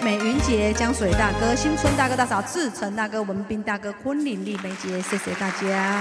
美云姐、江水大哥、新春大哥、大嫂、志成大哥、文斌大哥、昆凌丽梅姐，谢谢大家。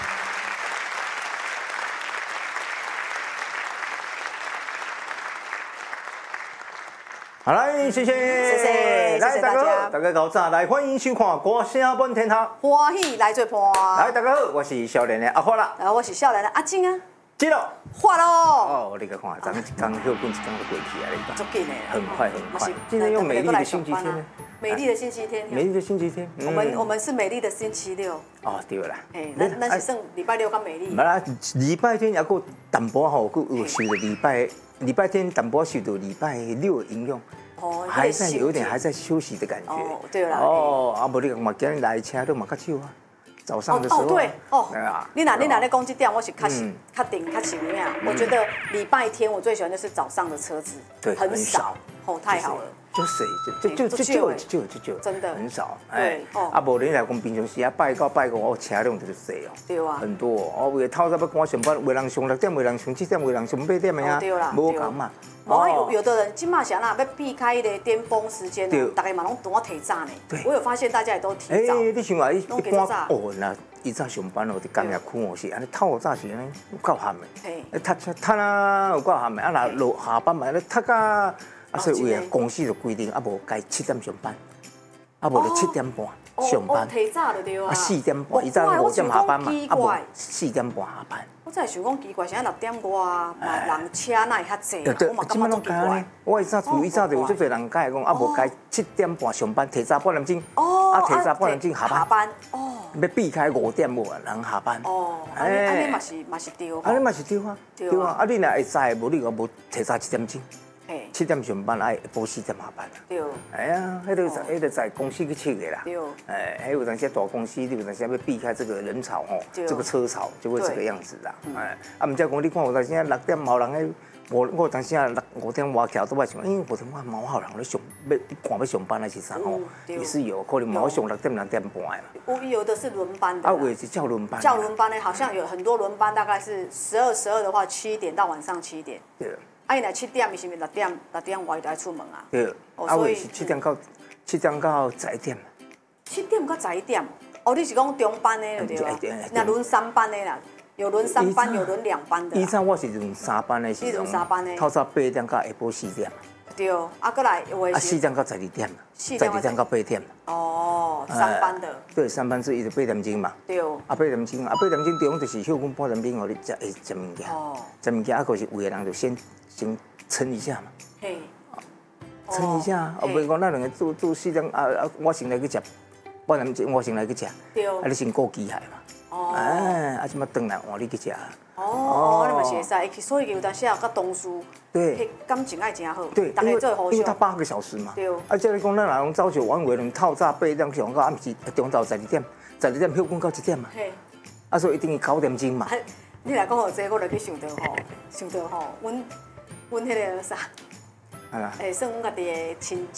好来，谢谢， 谢谢大家， 大家早来欢迎收看《歌声满天下》， 欢喜来做伴。 来，大家好，我是少年的阿发啦， 我是少年的阿静啊。 记了， 发咯。 哦，你看，咱们一天又过一天就过去啊，你足紧的， 很快。今天又美丽的星期天呢。 美丽的星期天。 美丽的星期天。 我们是美丽的星期六。 哦，对啦。 哎，咱是算礼拜六较美丽。 没啦，礼拜天也够淡薄吼，有受到礼拜天淡薄受到礼拜六的影响。哦，还在有点还在休息的感觉。 哦，对啦。 哦，啊，无你嘛今日来车都嘛较少啊。早上的时候， 对哦，你哪咧讲这点，我是较定较前面啊。我觉得礼拜天我最喜欢就是早上的车子， 对， 很少，哦，太好了。 就谁就真的很少， 对哦。 啊，无你来讲平常时啊拜到拜五，车辆就是少哦， 对啊， 很多哦。为透早要赶上班，有人上6点，有人上7点，有人上8点的啊， 对啦， 无讲嘛。 有的人今嘛想啦，要避开那个巅峰时间，大概嘛拢等我提早呢。我有发现大家也都提早。 你想啊，一般哦，那一早上班哦，伫工业区哦是安尼透早是安尼有够暗的，踢啊有够暗的，啊那落下班嘛咧踢啊。啊，所以为啊，公司就规定啊，无该7点上班，啊，无就7点半上班。 提早就对啊。 啊，4点半，伊早5点下班嘛，啊，无4点半下班。 我真系想讲奇怪，现在6点外嘛，人车哪会遐济？我嘛感觉足奇怪。 我一早就有足侪人讲啊，无该7点半上班，提早半点钟。哦。啊，提早半点钟下班。 下班。哦。 要避开5点无人下班。 哦。安尼嘛是对。 安尼嘛是对啊，对啊。啊，你若会知，无你讲无提早7点钟。7点上班，下晡4点下班啦。对。哎呀，迄个在公司去切的啦。对。哎，还有那些大公司，你有那些要避开这个人潮吼，这个车潮就会这个样子啦。哎，啊，唔则讲你看有当时6点后人诶，我有当时5点外徛都爱想，5点我毛好人咧上要赶要上班还是啥吼，也是有可能毛上6点半嘛。 有的是轮班的。啊， 有的是叫轮班。 叫轮班呢，好像有很多轮班，大概是12的话7点到晚上7点。对。啊，伊若7点，伊是毋是6点外就爱出门啊？ 对，啊，有是7点到11点。 7点到11点，哦，你是讲中班的对吧？那轮3班的啦，有轮3班，有轮2班的。 以前我是轮3班的，是轮3班的。 透早8点到下晡4点。 对，啊，过来有的是。4点到12点，12点到8点。 哦，3班的。对 ，3班制伊就8点钟嘛。对。啊，8点钟中就是休困半点钟，互你食物件。哦。食物件啊，就是有的人就先称一下嘛。嘿。称一下，啊，袂讲咱两个做4点我先来去食，半点钟我先来去食。对。啊，你先顾机械嘛。哦。哎，啊，即马转来换你去食。 哦，你嘛是会使，所以有当时啊，甲同事，对，感情爱真好，对，大家做互相。 因为他8个小时嘛。对。啊，即你讲咱若讲朝九晚五，人透早8点上到暗时中昼12点休困到1点嘛。嘿。啊，所以一定是9点钟嘛。 你来讲好这，我就去想到吼，阮迄个啥，算阮家己的亲